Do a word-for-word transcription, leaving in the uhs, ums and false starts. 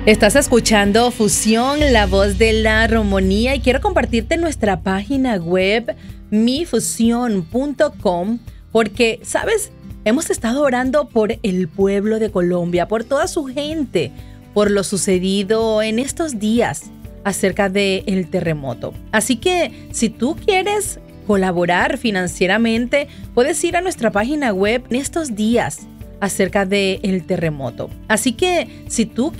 Estás escuchando Fusión, la voz de la armonía, y quiero compartirte nuestra página web mi fusión punto com porque, ¿sabes? Hemos estado orando por el pueblo de Colombia, por toda su gente, por lo sucedido en estos días acerca del terremoto. Así que si tú quieres colaborar financieramente, puedes ir a nuestra página web en estos días acerca del terremoto. Así que si tú